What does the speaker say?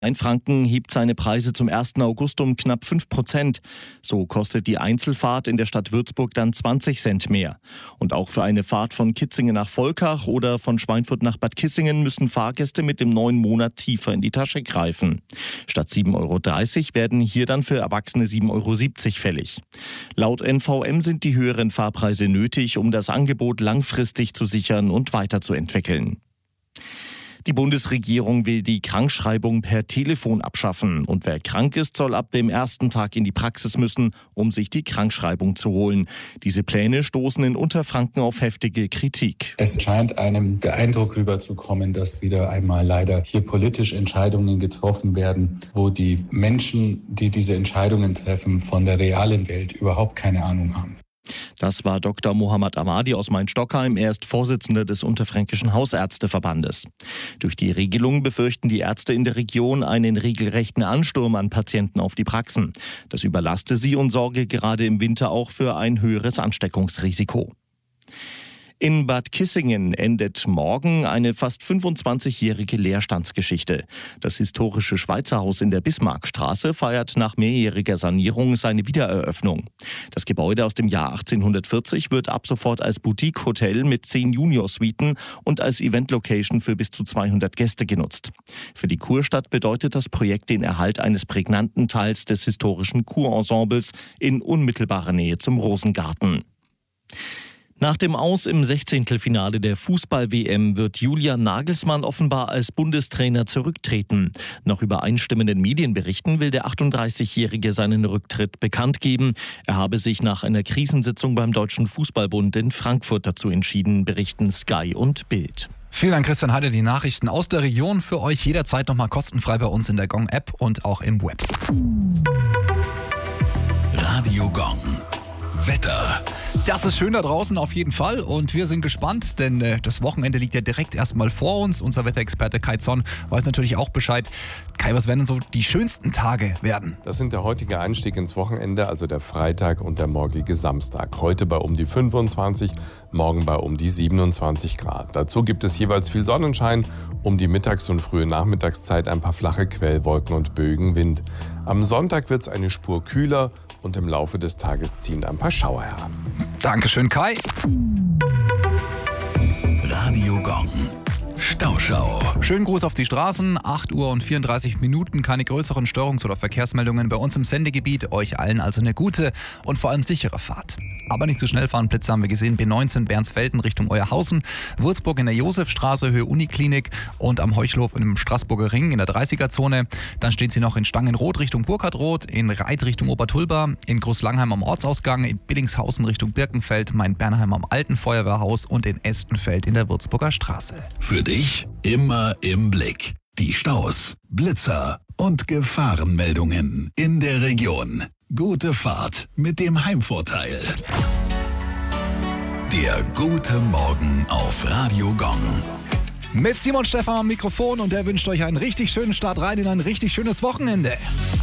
Franken hebt seine Preise zum 1. August um knapp 5%. So kostet die Einzelfahrt in der Stadt Würzburg dann 20 Cent mehr. Und auch für eine Fahrt von Kitzingen nach Volkach oder von Schweinfurt nach Bad Kissingen müssen Fahrgäste mit dem neuen Monat tiefer in die Tasche greifen. Statt 7,30 € werden hier dann für Erwachsene 7,70 € fällig. Laut NVM sind die höheren Fahrpreise nötig, um das Angebot langfristig zu sichern und weiterzuentwickeln. Die Bundesregierung will die Krankschreibung per Telefon abschaffen. Und wer krank ist, soll ab dem ersten Tag in die Praxis müssen, um sich die Krankschreibung zu holen. Diese Pläne stoßen in Unterfranken auf heftige Kritik. Es scheint einem der Eindruck rüberzukommen, dass wieder einmal leider hier politisch Entscheidungen getroffen werden, wo die Menschen, die diese Entscheidungen treffen, von der realen Welt überhaupt keine Ahnung haben. Das war Dr. Mohammed Ahmadi aus Main-Stockheim. Er ist Vorsitzender des Unterfränkischen Hausärzteverbandes. Durch die Regelung befürchten die Ärzte in der Region einen regelrechten Ansturm an Patienten auf die Praxen. Das überlaste sie und sorge gerade im Winter auch für ein höheres Ansteckungsrisiko. In Bad Kissingen endet morgen eine fast 25-jährige Leerstandsgeschichte. Das historische Schweizer Haus in der Bismarckstraße feiert nach mehrjähriger Sanierung seine Wiedereröffnung. Das Gebäude aus dem Jahr 1840 wird ab sofort als Boutique-Hotel mit 10 Junior-Suiten und als Event-Location für bis zu 200 Gäste genutzt. Für die Kurstadt bedeutet das Projekt den Erhalt eines prägnanten Teils des historischen Kurensembles in unmittelbarer Nähe zum Rosengarten. Nach dem Aus im 16. Finale der Fußball-WM wird Julian Nagelsmann offenbar als Bundestrainer zurücktreten. Nach übereinstimmenden Medienberichten will der 38-Jährige seinen Rücktritt bekannt geben. Er habe sich nach einer Krisensitzung beim Deutschen Fußballbund in Frankfurt dazu entschieden, berichten Sky und Bild. Vielen Dank, Christian Heide. Die Nachrichten aus der Region für euch jederzeit nochmal kostenfrei bei uns in der Gong-App und auch im Web. Radio Gong. Wetter. Das ist schön da draußen auf jeden Fall und wir sind gespannt, denn das Wochenende liegt ja direkt erstmal vor uns. Unser Wetterexperte Kai Zorn weiß natürlich auch Bescheid. Kai, was werden denn so die schönsten Tage werden? Das sind der heutige Einstieg ins Wochenende, also der Freitag und der morgige Samstag. Heute bei um die 25, morgen bei um die 27 Grad. Dazu gibt es jeweils viel Sonnenschein, um die Mittags- und frühe Nachmittagszeit ein paar flache Quellwolken und Bögen Wind. Am Sonntag wird es eine Spur kühler und im Laufe des Tages ziehen ein paar Schauer heran. Dankeschön, Kai. Radio Gong. Stauschau. Schönen Gruß auf die Straßen. 8 Uhr und 34 Minuten. Keine größeren Störungs- oder Verkehrsmeldungen bei uns im Sendegebiet. Euch allen also eine gute und vor allem sichere Fahrt. Aber nicht zu schnell fahren. Blitze haben wir gesehen. B19 Bernsfelden Richtung Euerhausen. Würzburg in der Josefstraße, Höhe Uniklinik. Und am Heuchlof im Straßburger Ring in der 30er-Zone. Dann steht sie noch in Stangenroth Richtung Burkhardroth. In Reit Richtung Obertulba. In Großlangheim am Ortsausgang. In Billingshausen Richtung Birkenfeld. Main-Bernheim am Alten Feuerwehrhaus. Und in Estenfeld in der Würzburger Straße. Für dich immer im Blick. Die Staus, Blitzer und Gefahrenmeldungen in der Region. Gute Fahrt mit dem Heimvorteil. Der gute Morgen auf Radio Gong. Mit Simon Stephan am Mikrofon und der wünscht euch einen richtig schönen Start rein in ein richtig schönes Wochenende.